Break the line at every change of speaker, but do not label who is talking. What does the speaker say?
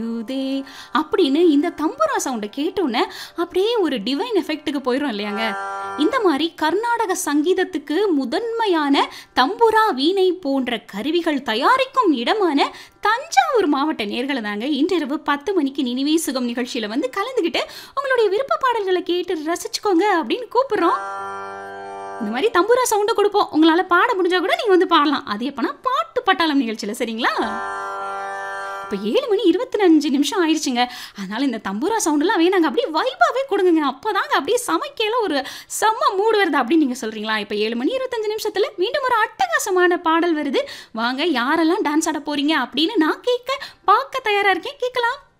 தே அப்படின்னு இந்த தம்புரா சவுண்டை கேட்டோன்னே அப்படியே ஒரு டிவைன் எஃபெக்ட்டுக்கு போயிடும் இல்லையாங்க. இந்த மாதிரி கர்நாடக சங்கீதத்துக்கு முதன்மையான தம்புரா, வீணை போன்ற கருவிகள் தயாரிக்கும் இடமான தஞ்சாவூர் மாவட்ட நேர்களை தாங்க இன்றிரவு 10 மணிக்கு நினைவே சுகம் நிகழ்ச்சியில் வந்து கலந்துக்கிட்டு உங்களுடைய விருப்ப பாடல்களை கேட்டு ரசிச்சுக்கோங்க அப்படின்னு கூப்பிடுறோம். இந்த மாதிரி தம்புரா சவுண்டை கொடுப்போம். உங்களால் பாட முடிஞ்சா கூட நீங்கள் வந்து பாடலாம். அது எப்போனா பாட்டு பட்டாளம் நிகழ்ச்சியில். சரிங்களா? இப்போ 7 மணி 25 ஆயிடுச்சுங்க. அதனால் இந்த தம்புரா சவுண்டெல்லாம் வேணாங்க, அப்படியே வைபாகவே கொடுங்க. அப்போ தாங்க அப்படியே சமைக்கையில் ஒரு செம்ம மூடு வருது அப்படின்னு நீங்கள் சொல்கிறீங்களா? இப்போ 7 மணி 25 மீண்டும் ஒரு அட்டகாசமான பாடல் வருது. வாங்க, யாரெல்லாம் டான்ஸ் ஆட போகிறீங்க அப்படின்னு நான் பார்க்க தயாராக இருக்கேன். கேட்கலாம்.